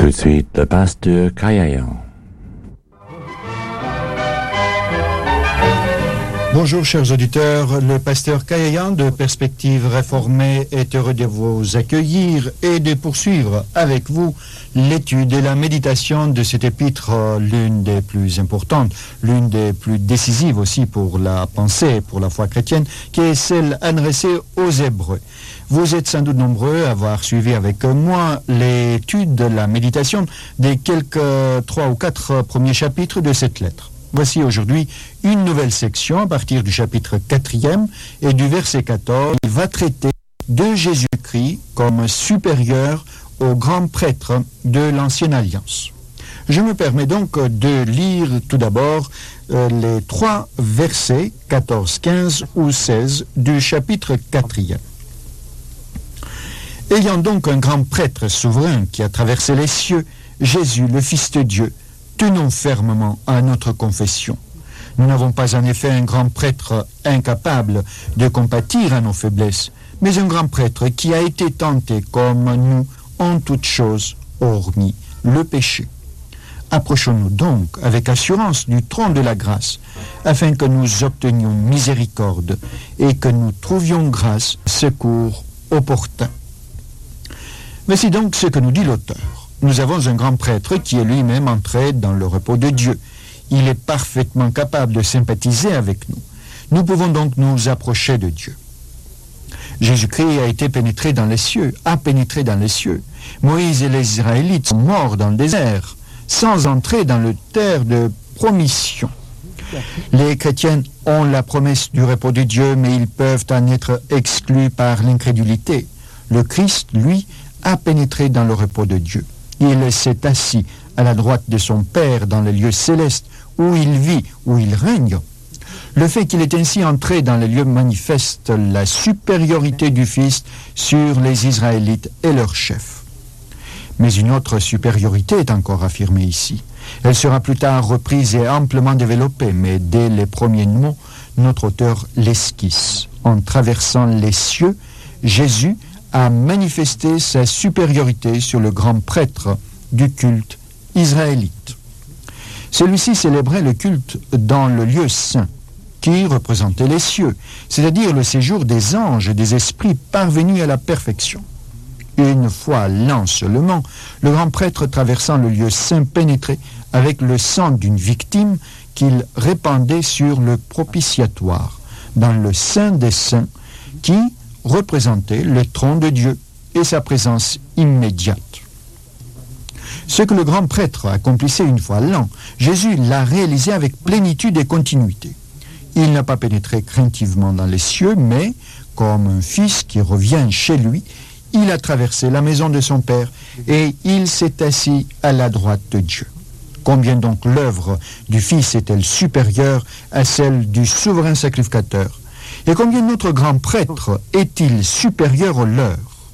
de suite, le pasteur Kayayan. Bonjour chers auditeurs, le pasteur Kayayan de Perspective Réformée est heureux de vous accueillir et de poursuivre avec vous l'étude et la méditation de cette épître, l'une des plus importantes, l'une des plus décisives aussi pour la pensée, pour la foi chrétienne, qui est celle adressée aux Hébreux. Vous êtes sans doute nombreux à avoir suivi avec moi l'étude de la méditation des quelques 3 ou 4 premiers chapitres de cette lettre. Voici aujourd'hui une nouvelle section à partir du chapitre 4e et du verset 14. Il va traiter de Jésus-Christ comme supérieur au grand prêtre de l'Ancienne Alliance. Je me permets donc de lire tout d'abord les 3 versets 14, 15 ou 16 du chapitre 4e. Ayant donc un grand prêtre souverain qui a traversé les cieux, Jésus, le Fils de Dieu, tenons fermement à notre confession. Nous n'avons pas en effet un grand prêtre incapable de compatir à nos faiblesses, mais un grand prêtre qui a été tenté comme nous en toutes choses, hormis le péché. Approchons-nous donc avec assurance du trône de la grâce, afin que nous obtenions miséricorde et que nous trouvions grâce, secours opportun. Voici donc ce que nous dit l'auteur. Nous avons un grand prêtre qui est lui-même entré dans le repos de Dieu. Il est parfaitement capable de sympathiser avec nous. Nous pouvons donc nous approcher de Dieu. Jésus-Christ a été pénétré dans les cieux, a pénétré dans les cieux. Moïse et les Israélites sont morts dans le désert, sans entrer dans le terre de promission. Les chrétiens ont la promesse du repos de Dieu, mais ils peuvent en être exclus par l'incrédulité. Le Christ, lui, a pénétré dans le repos de Dieu. Il s'est assis à la droite de son Père dans les lieux célestes, où il vit, où il règne. Le fait qu'il est ainsi entré dans les lieux manifeste la supériorité du Fils sur les Israélites et leurs chefs. Mais une autre supériorité est encore affirmée ici. Elle sera plus tard reprise et amplement développée, mais dès les premiers mots, notre auteur l'esquisse. En traversant les cieux, Jésus a manifesté sa supériorité sur le grand prêtre du culte israélite. Celui-ci célébrait le culte dans le lieu saint, qui représentait les cieux, c'est-à-dire le séjour des anges et des esprits parvenus à la perfection. Une fois l'an seulement, le grand prêtre traversant le lieu saint pénétrait avec le sang d'une victime qu'il répandait sur le propitiatoire, dans le saint des saints, qui représentait le trône de Dieu et sa présence immédiate. Ce que le grand prêtre accomplissait une fois l'an, Jésus l'a réalisé avec plénitude et continuité. Il n'a pas pénétré craintivement dans les cieux, mais, comme un fils qui revient chez lui, il a traversé la maison de son Père et il s'est assis à la droite de Dieu. Combien donc l'œuvre du Fils est-elle supérieure à celle du souverain sacrificateur? Et combien notre grand prêtre est-il supérieur au leur?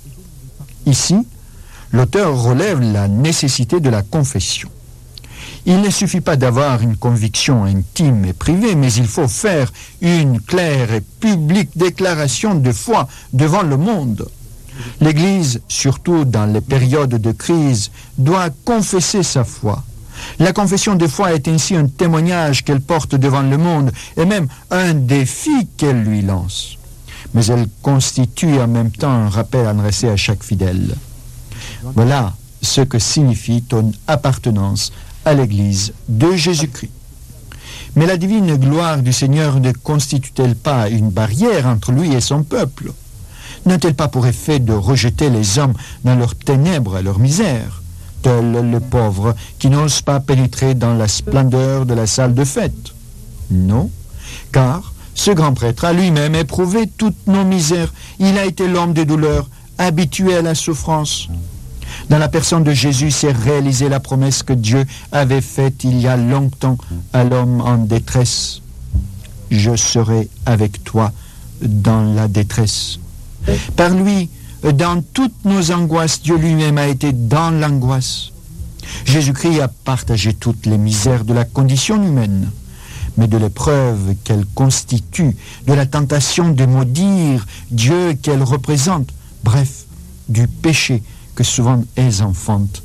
Ici, l'auteur relève la nécessité de la confession. Il ne suffit pas d'avoir une conviction intime et privée, mais il faut faire une claire et publique déclaration de foi devant le monde. L'Église, surtout dans les périodes de crise, doit confesser sa foi. La confession de foi est ainsi un témoignage qu'elle porte devant le monde et même un défi qu'elle lui lance. Mais elle constitue en même temps un rappel adressé à chaque fidèle. Voilà ce que signifie ton appartenance à l'Église de Jésus-Christ. Mais la divine gloire du Seigneur ne constitue-t-elle pas une barrière entre lui et son peuple? N'a-t-elle pas pour effet de rejeter les hommes dans leurs ténèbres et leur misère, tel le pauvre qui n'ose pas pénétrer dans la splendeur de la salle de fête? Non, car ce grand prêtre a lui-même éprouvé toutes nos misères. Il a été l'homme des douleurs, habitué à la souffrance. Dans la personne de Jésus s'est réalisée la promesse que Dieu avait faite il y a longtemps à l'homme en détresse. Je serai avec toi dans la détresse. Par lui, dans toutes nos angoisses, Dieu lui-même a été dans l'angoisse. Jésus-Christ a partagé toutes les misères de la condition humaine, mais de l'épreuve qu'elle constitue, de la tentation de maudire Dieu qu'elle représente, bref, du péché que souvent elles enfantent